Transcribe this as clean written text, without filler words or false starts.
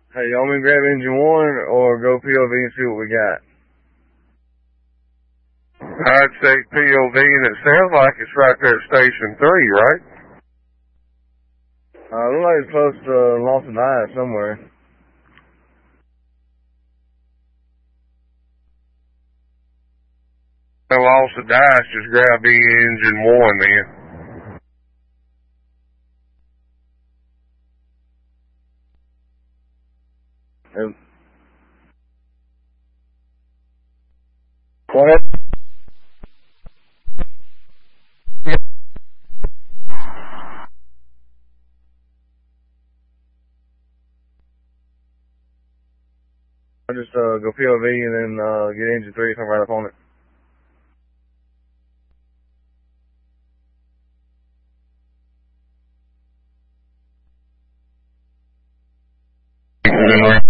Hey, you want me to grab engine 1 or go POV and see what we got? I'd say POV, and it sounds like it's right there at Station 3, right? Looks like it's close to Lost and Dice somewhere. No loss of dice, just grab engine 1 then. What? I'll just go POV and then get engine 3 if I'm right up on it.